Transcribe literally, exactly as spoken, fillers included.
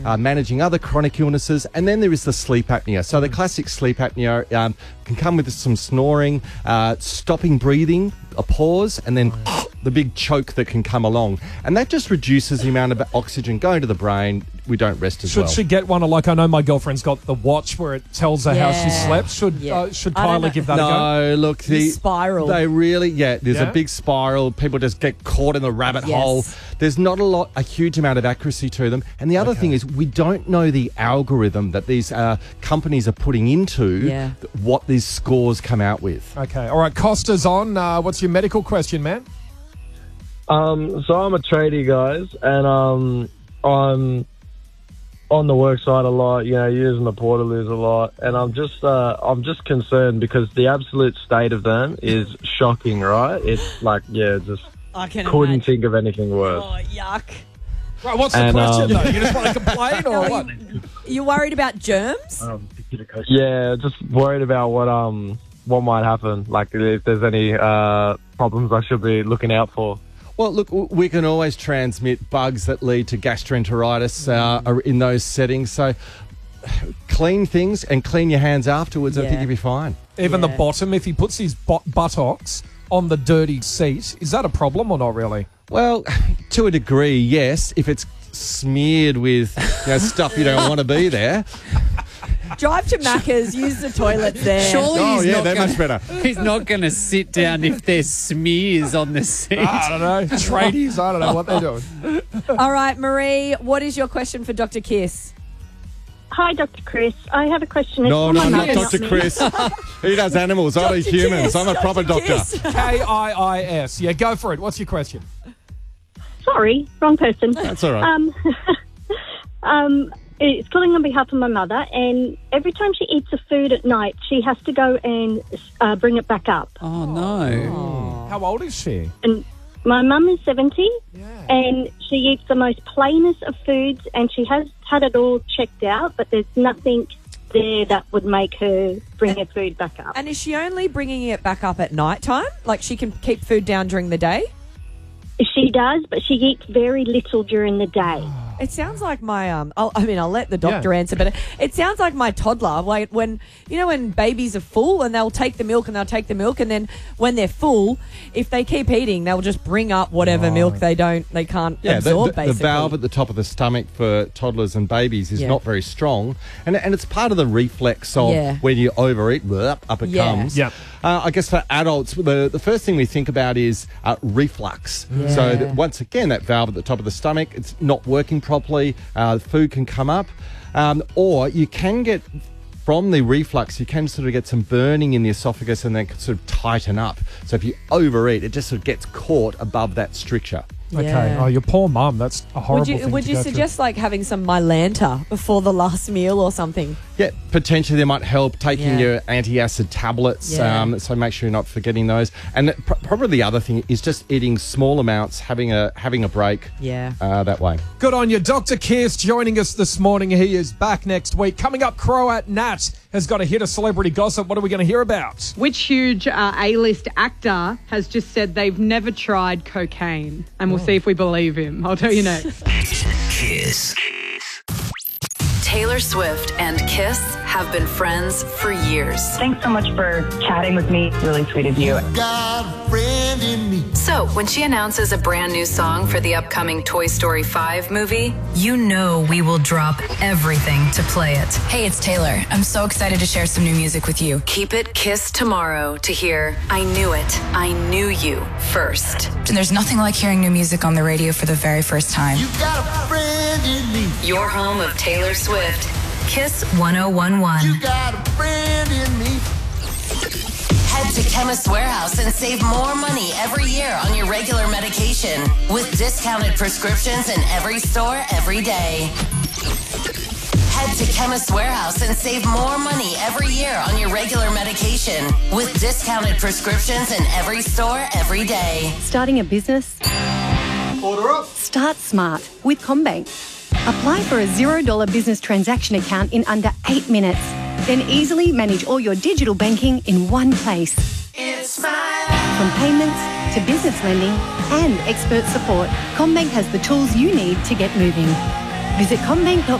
uh, managing other chronic illnesses, and then there is the sleep apnea. So the classic sleep apnea um, can come with some snoring, uh, stopping breathing, a pause, and then the big choke that can come along. And that just reduces the amount of oxygen going to the brain. We don't rest as Should well. she get one? Or like I know my girlfriend's got the watch where it tells her how she Yeah. slept. Should Yeah. uh, should I don't know. Kylie give that a go? No, look, the, The spiral. They really, yeah, there's Yeah? a big spiral. People just get caught in the rabbit Yes. hole. There's not a lot, a huge amount of accuracy to them. And the other thing is, we don't know the algorithm that these uh, companies are putting into Yeah. th- what these scores come out with. Okay, all right. Costa's on. Uh, what's your medical question, man? Um, so I'm a tradie, guys, and um, I'm on the work site a lot. You know, using the portaloos a lot, and I'm just, uh, I'm just concerned because the absolute state of them is shocking. Right? It's like, yeah, just I can couldn't imagine. think of anything worse. Oh, yuck. Right, what's the And, question, um, though? You just want to complain or Are what? you, you worried about germs? Yeah, just worried about what um what might happen. Like if there's any uh problems I should be looking out for. Well, look, w- we can always transmit bugs that lead to gastroenteritis uh, are in those settings. So clean things and clean your hands afterwards. I think Yeah. you'll be fine. Even the Yeah. bottom, if he puts his bu- buttocks on the dirty seat, is that a problem or not really? Well, to a degree, yes. If it's smeared with you know, stuff you don't want to be there. Drive to Macca's, use the toilets there. Surely Oh, he's yeah, not they're gonna, much better. He's not going to sit down if there's smears on the seat. I don't know. Tradies, I don't know what they're doing. All right, Marie, what is your question for Doctor Kiss? Hi, Doctor Chris. I have a question. No, It's no, for my not mother, Doctor me. Chris. He does animals. I do Doctor humans. Kiss, I'm a proper Doctor doctor. Kiss. K I I S. Yeah, go for it. What's your question? Sorry, wrong person. That's all right. Um, um, it's calling on behalf of my mother, and every time she eats a food at night, she has to go and uh, bring it back up. Oh, no. How old is she? And my mum is seventy, Yeah. and she eats the most plainest of foods, and she has had it all checked out, but there's nothing there that would make her bring her food back up. And is she only bringing it back up at night time? Like she can keep food down during the day? She does, but she eats very little during the day. It sounds like my um. I'll, I mean, I'll let the doctor Yeah. answer, but it, it sounds like my toddler. Like when you know when babies are full and they'll take the milk and they'll take the milk, and then when they're full, if they keep eating, they'll just bring up whatever milk they don't they can't Yeah, the, absorb. the, the basically, valve at the top of the stomach for toddlers and babies is Yeah. not very strong, and and it's part of the reflex of Yeah. when you overeat, bleh, up it Yeah. comes. Yep. Uh, I guess for adults, the, the first thing we think about is uh, reflux. Yeah. So that once again, that valve at the top of the stomach, it's not working properly. Uh, food can come up, um, or you can get. From the reflux, you can sort of get some burning in the esophagus and then sort of tighten up. So if you overeat, it just sort of gets caught above that stricture. Okay. Yeah. Oh, your poor mum. That's a horrible Would you thing would to you go suggest like having some Mylanta before the last meal or something? Yeah, potentially they might help taking Yeah. your anti-acid tablets, Yeah. um, so make sure you're not forgetting those. And pr- probably the other thing is just eating small amounts, having a having a break Yeah. uh, that way. through? Good on you. Doctor Kiss joining us this morning. He is back next week. Coming up, Croat Nat has got a hit of celebrity gossip. What are we going to hear about? Which huge uh, A-list actor has just said they've never tried cocaine? And we'll see if we believe him. I'll tell you next. Kiss. Taylor Swift and Kiss have been friends for years. Thanks so much for chatting with me. Really sweet of you. Got a friend in me. So, when she announces a brand new song for the upcoming Toy Story five movie, you know we will drop everything to play it. Hey, it's Taylor. I'm so excited to share some new music with you. Keep it Kiss tomorrow to hear I Knew It, I Knew You first. And there's nothing like hearing new music on the radio for the very first time. You got a friend in me. Your home of Taylor Swift. Kiss one oh one one. You got a friend in me. Head to Chemist Warehouse and save more money every year on your regular medication with discounted prescriptions in every store every day. Head to Chemist Warehouse and save more money every year on your regular medication with discounted prescriptions in every store every day. Starting a business? Order up. Start smart with CommBank. Apply for a zero dollar business transaction account in under eight minutes. Then easily manage all your digital banking in one place. It's my From payments to business lending and expert support, CommBank has the tools you need to get moving. Visit commbank dot